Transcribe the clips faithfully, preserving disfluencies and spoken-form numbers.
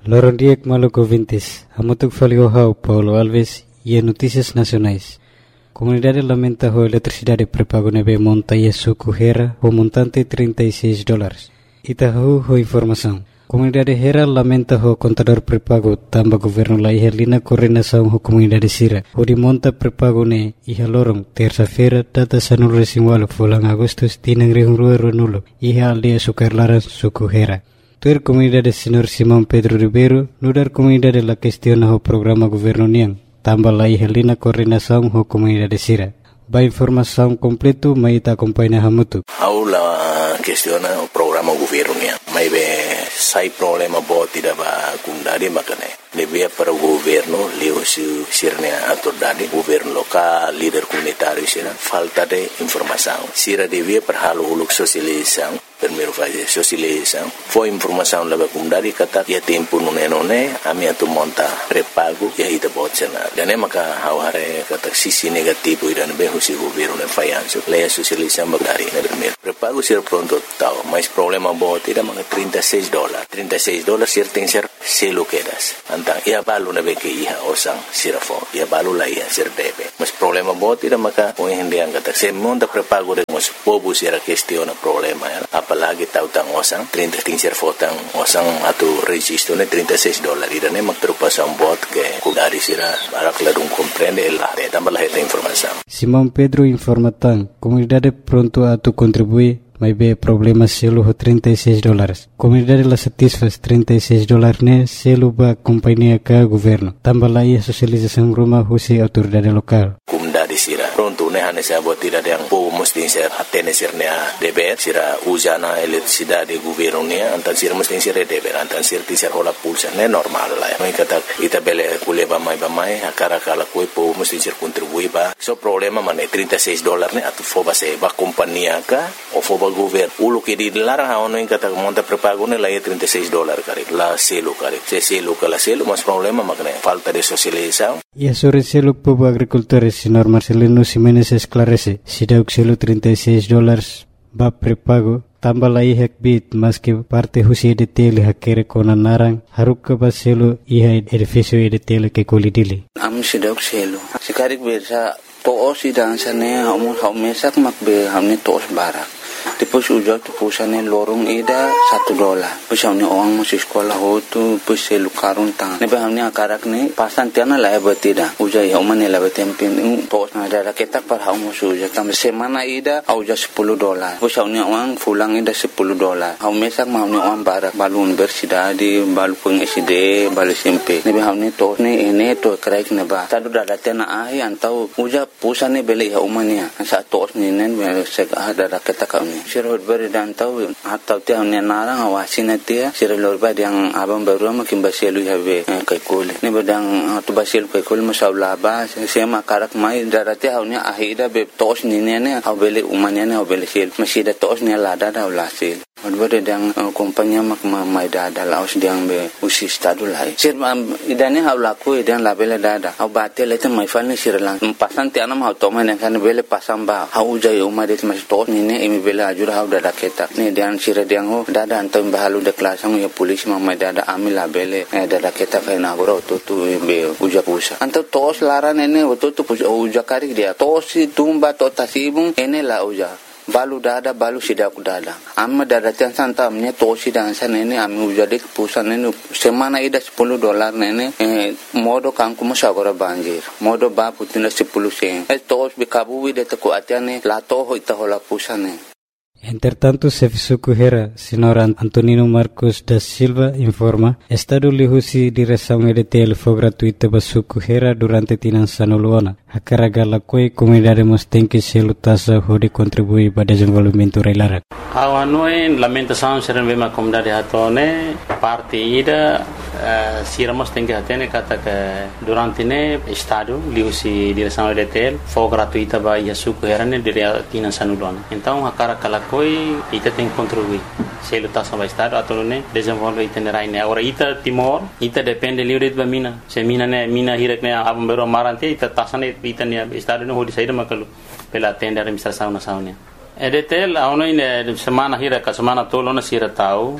Lorondiek Maluco Vintes, Hamutuk Faliohau, Paulo Alves e a Notícias Nacionais. Comunidade lamenta a eletricidade prepago nebe monta e suco Hera, o montante trinta e seis dólares. Itahu ho informação. Comunidade Hera lamenta o contador prepago tamba governo la ihelina coordenação ho comunidade Sira. O de monta prepago ne iha lorong terça-feira data sanul resimwalo fulang Agustus tinang rihungrua runulo iha aldea sukarlaran suco Hera. Tuer comunidade Senhor Simão Pedro Ribeiro, nudar comunidade la questiona o programa governo niang, tamba la ihelina coordenação ho comunidade Sira. Ba informação completo mai ta acompanha hamutu. Aula questiona o programa governo niang. Mai be sai problema bo tidak ba kundari makane. Lebih para governo leo si sirnya autoridade governo lokal líder comunitário sira falta de informação. Sira devia para halo uluk sosialização. Primeiro fazer socialização, foi informação lá para comunidade kata ya tempo nune nune ami atu monta prepago ya ida botcena dan maka haware kata sisi negativo idan be husi governo ne fayanso la socialização bagari ne primeiro prepago ser pronto tau mas problema bot ida maka trinta e seis dólares trinta e seis dólares ser tem ser selo quedas antang ia balu ne be ke iha osang sirafo ia balu la ia ser debe mas problema bot ida maka o hindi ang kata se monta prepago de mas povo sira questiona problema ya apalagi tahu tang osang trinta tingser fotang osang atau registro ne trinta e seis dólares dan ne magtrupasan bot ke kudari sira para kladung comprende la de tambah la informação. Simão Pedro informa tan comunidade pronto a tu contribuir mas be problema selo ho trinta e seis dólares. Comunidade la satisfaz trinta e seis dólares ne selo ba companhia ka governo. Tambah la ia socialização rumah husi autoridade lokal. Comunidade sira pronto ne hane sa bot tidak yang po mesti ser atene sirnya deber sira usana eletricidade governo ne antan sira mesti ser deber antan sir ti ser hola pulsa ne normal la. Mai kata ita bele kuleba mai ba mai akara kala koi po mesti ser contribui ba. So problema mane trinta e seis dólares ne atu foba se ba companhia ka o foba governo ulo que dilarang haono in kata monta prepago ne la trinta e seis dólares kare la selo kare se selo kala selo mas problema makne falta de socialização. E sobre selo povo agricultores senhor Marcelino Ximenes esclarece si dauk selo trinta e seis dólares ba prepago tambah la ihek bit mas que parte husi de tele hakere kona narang haruk ka ba selo iha edificio de tele ke kolidili am si dauk selo sikarik bersa to si dan sane hamu hamesak makbe hamne tos barak Depois ujau tu pusane lorong ida satu dolar. Depois hamne orang masih sekolah ho tu depois selu karun tang. Nebe hamne akarak ne pasan tiana la batida. Ujai hamane la batempin tos na ada ketak par hamu suja tam semana ida auja sepuluh dolar. Depois hamne orang fulang ida sepuluh dolar. Hamne sak hamne orang barak balun bersida di balu peng S D balu S M P. Nebe hamne tos ne ene to kraik ne ba. Tadu dada tiana ai antau uja pusane beli hamania. Sa tos ne nen sek ada ketak Sirot beri dan tahu atau tiang ni narang awasin dia sirot lorba yang abang baru makin basilu habe kaikul ni bedang tu basilu kaikul masalah ba sema karak mai darati haunya ahida be tos ni ne ne habele umanya ne habele sil masih da tos ni lada da ulasil Odbere dang kompanya mak mai dada laos diang be usi stadu lai. Sir idane hau laku idan labele dada. Hau bate lete mai falni sirlang. Pasan ti anam hau toma ne kan bele pasam ba. Hau jai umma det mas tot ni ne emi bele ajur hau dada keta. Ne dian sir diang ho dada antam bahalu de klasang ya polisi mai dada ami labele dada keta fa na goro to tu be uja pusa. Antam tos laran ene to tu uja kari dia. Tos tumba to tasibung ene la uja. Balu dada balu sidak dada amma dada tian santa amnya tosi dan sana ini ami ujade pusan ini semana ida sepuluh dolar nene eh, modo kangku musagora banjir modo ba putina sepuluh sen eh tos bikabu wide te ko atiane la to ho ita hola pusane. Entretanto, Serviço Correira, senhor Antonino Marcos da Silva informa, Estado lihusi direção E D T L foi gratuita para Correira durante tinan sanuluana. A carga la coi comunidade mostém que se lutassa pode contribuir para o desenvolvimento reilara. A noi lamentação serem bem a comunidade hatone parte ida sira mostém que hatene kata que durante ne Estado lihusi direção E D T L foi gratuita para Iasu Correira ne durante tinan sanuluana. Então a carga la coi ita tem que contribuir. Se lutação vai estar atau ne desenvolve itinerário ne. Agora ita Timor ita depende livre de mina. Se mina ne mina hirak ne abam bero marante ita tasane ita ne Estado ne hodi saída makalu pela tenda administração nacional. E D T L a ono ine semana hirak semana tolo na sira tau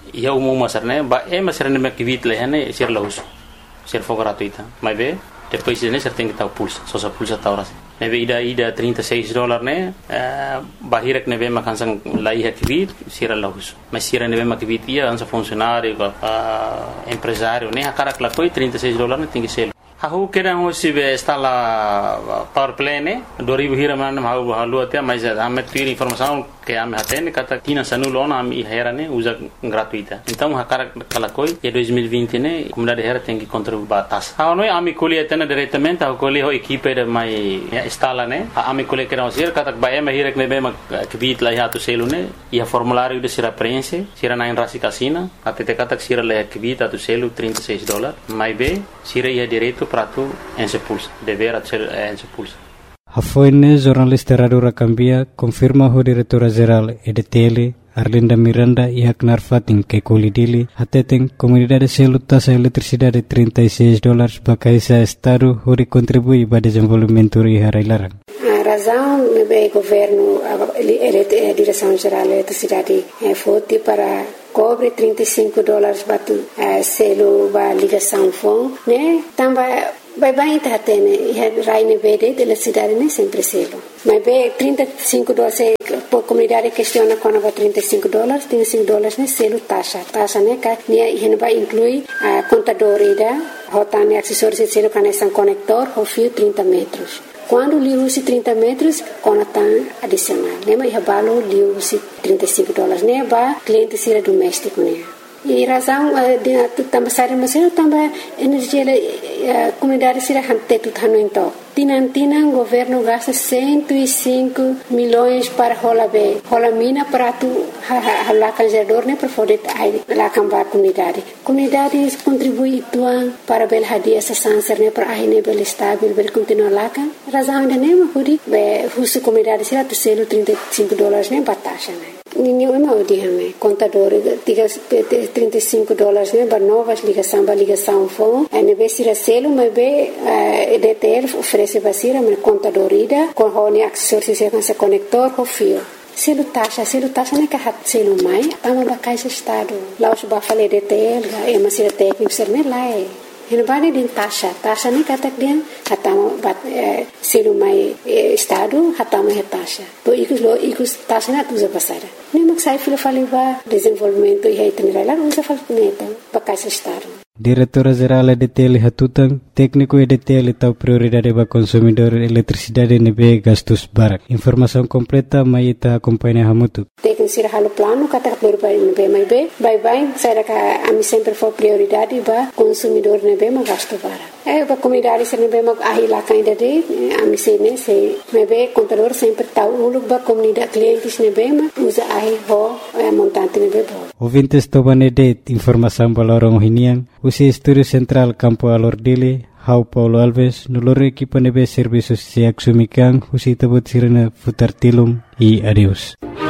ia umum masarne ba e masarne me kivit lehane sir lahus sir fo gratuita mas be depois ne ser tem que estar pulsa só sa pulsa ta horas nebe ida ida trinta e seis dólares ne bahirek nebe makansang lai kivit sir lahus mas sir nebe makivit ia ansa funcionário empresário ne akarak la foi trinta e seis dólares tem que ser Aku kira hosi be instala power play ne dua ribu hira mana mau halu atia mas ame tiri informação que ame hatene kata tina sanulona ame hera ne usa gratuita então hakara kalakoi ya dois mil e vinte ne comunidade hera tem que contribuir batas ha noi ame colhe tena diretamente ha colhe ho equipe de mai instala ne ame colhe kira hosi kata ba ame hira ne be ma kbit la ya to selu ne ia formulário de sira prense sira na rasi casina até kata sira la kbit to selu trinta e seis dólares mai be sira ia direito para tu ensepulsa dever a ser ensepulsa. A foine jornalista Radura Cambia confirma o diretora-geral E D T L Arlinda Miranda e Aknar Fatin que colidili até tem comunidade selo taxa eletricidade trinta e seis dólares para caisa estado hori contribui para desenvolvimento e harailaran. A razão do governo a direção geral da eletricidade é forte para cobre trinta e cinco dólares para uh, selo para ligação fone, né? Também vai bem tá tendo e raine verde de eletricidade né sempre selo. Mas bem trinta e cinco dólares a comunidade questiona quando vai trinta e cinco dólares, trinta e cinco dólares né selo taxa, taxa né que né e vai inclui a contador ida, rotane acessórios de selo conexão conector, o fio trinta metros. Quando liu-se trinta metros, conta adicional. Lembra que balo liu-se trinta e cinco dólares, né? Ba cliente sira doméstico, né? E razão de também sair mas também energia a comunidade sira hante tudo hano então. Tinan tinan governo gasta cento e cinco milhões para rola be, rola mina para tu lá canjador né para poder lá cambar comunidade. Comunidade contribui tuan para bel hadia essa sanser né para aí né bel estável bel continuar lá kan. Razão de né mas be husu comunidade sira tu selo trinta e cinco dólares né batasha né. Ninguém mau dihame contador trinta e cinco dólares né para novas ligação para ligação fone né be sira selo mas be E D T L oferece basira mas contador ida com hone acessórios com esse conector com fio selo taxa selo taxa né que hat selo mai tama ba caixa estado lá os ba fale E D T L é mas sira técnico ser né lá é Ele balik din taxa, taxa ni katak dia hatama bat selu mai estado hatama he taxa. To ikus lo ikus taxa na tuza pasara. Ni maksai filo faliba desenvolvimento e itinerário usa falneta bakais estado. Diretora-Geral E D T L Hatutang, técnico E D T L tahu prioridade para consumidor eletricidade nebe gastos barak. Informação completa mai ita acompanha hamutu. Técnico sira halo plano kata prioridade nebe mai be, bye bye, saya ka ami sempre for prioridade ba consumidor nebe ma gasto barak. Eh ba comunidade sira nebe ma ahila kainda de ami sene se nebe contador sempre tahu uluk ba comunidade clientes nebe ma usa ahi ho montante nebe bo. Ouvintes tobane de informação balorong hiniang usi Estúdio Central Campo Alordile, Hau Paulo Alves, noloro equipa nebe serviços siak sumikan, usi tabut sirena futar tilum e adeus.